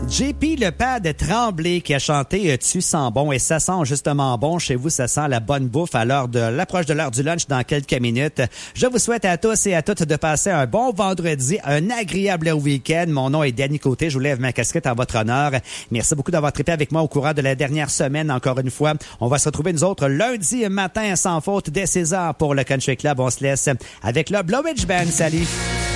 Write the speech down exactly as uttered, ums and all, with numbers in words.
J P Lepad Tremblay qui a chanté « Tu sens bon » et ça sent justement bon. Chez vous, ça sent la bonne bouffe à l'heure de l'approche de l'heure du lunch dans quelques minutes. Je vous souhaite à tous et à toutes de passer un bon vendredi, un agréable week-end. Mon nom est Danny Côté. Je vous lève ma casquette en votre honneur. Merci beaucoup d'avoir trippé avec moi au courant de la dernière semaine. Encore une fois, on va se retrouver nous autres lundi matin sans faute dès seize heures pour le Country Club. On se laisse avec le Blowridge Band. Salut!